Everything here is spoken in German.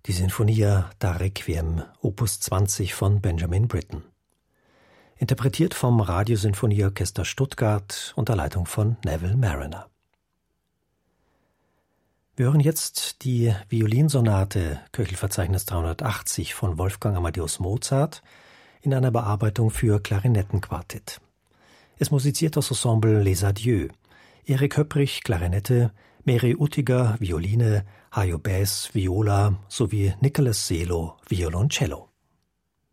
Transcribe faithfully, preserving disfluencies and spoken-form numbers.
Die Sinfonia da Requiem, Opus zwanzig von Benjamin Britten. Interpretiert vom Radiosinfonieorchester Stuttgart unter Leitung von Neville Marriner. Wir hören jetzt die Violinsonate Köchelverzeichnis dreihundertachtzig von Wolfgang Amadeus Mozart in einer Bearbeitung für Klarinettenquartett. Es musiziert das Ensemble Les Adieux. Erik Höpprich, Klarinette, Mary Uttiger, Violine, Hajo Bass, Viola sowie Nicholas Selo, Violoncello.